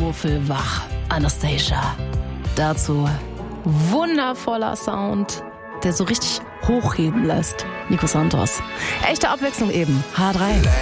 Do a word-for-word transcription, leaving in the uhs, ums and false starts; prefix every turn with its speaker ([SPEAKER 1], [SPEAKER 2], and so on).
[SPEAKER 1] Maulwurfelwach, Anastasia. Dazu wundervoller Sound, der so richtig hochheben lässt. Nico Santos. Echte Abwechslung eben. H drei.